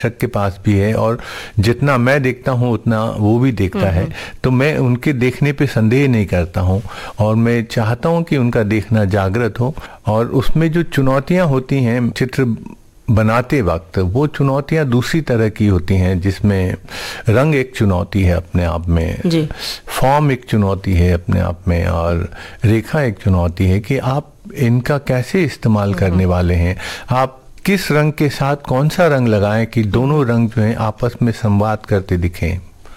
दर्शक के पास भी है और जितना मैं देखता हूँ उतना वो भी देखता है, तो मैं उनके देखने पे संदेह नहीं करता हूँ और मैं चाहता हूँ कि उनका देखना जागृत हो। और उसमें जो चुनौतियाँ होती हैं चित्र बनाते वक्त, वो चुनौतियाँ दूसरी तरह की होती हैं, जिसमें रंग एक चुनौती है अपने आप में जी। फॉर्म एक चुनौती है अपने आप में और रेखा एक चुनौती है कि आप इनका कैसे इस्तेमाल करने वाले हैं, आप किस रंग के साथ कौन सा रंग लगाएं कि दोनों रंग जो हैं आपस में संवाद करते दिखें।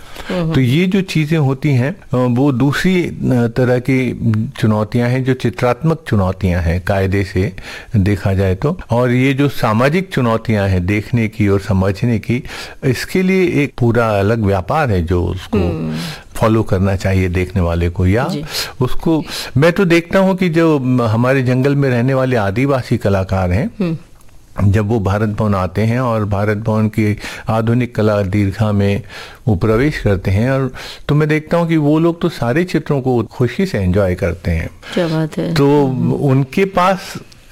तो ये जो चीज़ें होती हैं वो दूसरी तरह की चुनौतियां हैं जो चित्रात्मक चुनौतियां हैं कायदे से देखा जाए तो। और ये जो सामाजिक चुनौतियां हैं देखने की और समझने की, इसके लिए एक पूरा अलग व्यापार है जो उसको फॉलो करना चाहिए देखने वाले को। या उसको मैं तो देखता हूँ कि जो हमारे जंगल में रहने वाले आदिवासी कलाकार हैं, जब वो भारत भवन आते हैं और भारत भवन की आधुनिक कला दीर्घा में वो प्रवेश करते हैं, और तो मैं देखता हूँ कि वो लोग तो सारे चित्रों को खुशी से एंजॉय करते हैं। क्या बात है। तो उनके पास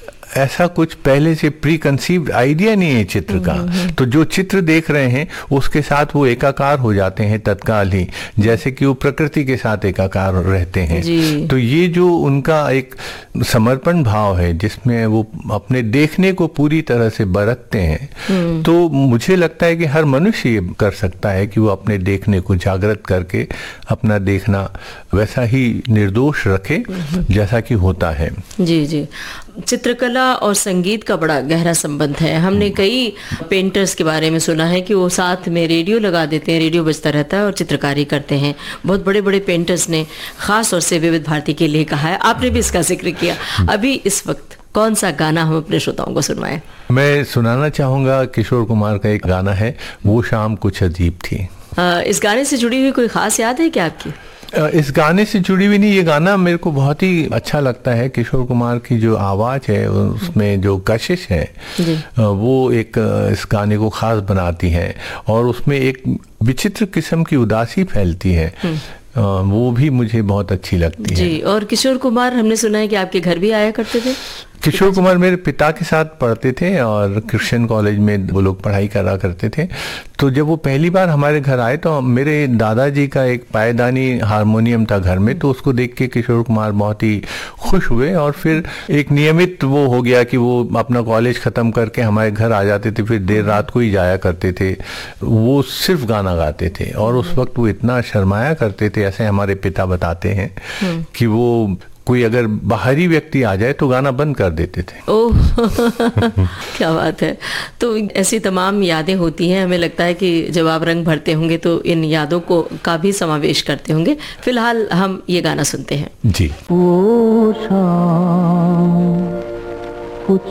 ऐसा कुछ पहले से प्री कंसीव्ड आइडिया नहीं है चित्र का, तो जो चित्र देख रहे हैं उसके साथ वो एकाकार हो जाते हैं तत्काल ही, जैसे कि वो प्रकृति के साथ एकाकार रहते हैं। तो ये जो उनका एक समर्पण भाव है जिसमें वो अपने देखने को पूरी तरह से बरतते हैं, तो मुझे लगता है कि हर मनुष्य ये कर सकता है कि वो अपने देखने को जागृत करके अपना देखना वैसा ही निर्दोष रखे जैसा कि होता है। जी जी। चित्रकला और संगीत का बड़ा गहरा संबंध है। हमने कई पेंटर्स के बारे में सुना है कि वो साथ में रेडियो लगा देते हैं, रेडियो बजता रहता है और चित्रकारी करते हैं। बहुत बड़े बड़े पेंटर्स ने खास तौर से विविध भारती के लिए कहा है, आपने भी इसका जिक्र किया। अभी इस वक्त कौन सा गाना हम अपने श्रोताओं को सुनवाएं? मैं सुनाना चाहूँगा किशोर कुमार का एक गाना है, वो शाम कुछ अजीब थी। इस गाने से जुड़ी हुई कोई खास याद है क्या आपकी? इस गाने से जुड़ी हुई नहीं, ये गाना मेरे को बहुत ही अच्छा लगता है। किशोर कुमार की जो आवाज़ है उसमें जो कशिश है वो एक इस गाने को खास बनाती है और उसमें एक विचित्र किस्म की उदासी फैलती है, वो भी मुझे बहुत अच्छी लगती है जी। और किशोर कुमार हमने सुना है कि आपके घर भी आया करते थे। किशोर कुमार मेरे पिता के साथ पढ़ते थे और क्रिश्चियन कॉलेज में वो लोग पढ़ाई करा करते थे। तो जब वो पहली बार हमारे घर आए तो मेरे दादाजी का एक पायदानी हारमोनियम था घर में, तो उसको देख के किशोर कुमार बहुत ही खुश हुए और फिर एक नियमित वो हो गया कि वो अपना कॉलेज ख़त्म करके हमारे घर आ जाते थे, फिर देर रात को ही जाया करते थे। वो सिर्फ गाना गाते थे और उस वक्त वो इतना शर्माया करते थे, ऐसे हमारे पिता बताते हैं कि वो कोई अगर बाहरी व्यक्ति आ जाए तो गाना बंद कर देते थे। ओह क्या बात है। तो ऐसी तमाम यादें होती हैं, हमें लगता है कि जब आप रंग भरते होंगे तो इन यादों को का भी समावेश करते होंगे। फिलहाल हम ये गाना सुनते हैं जी। ओ शाम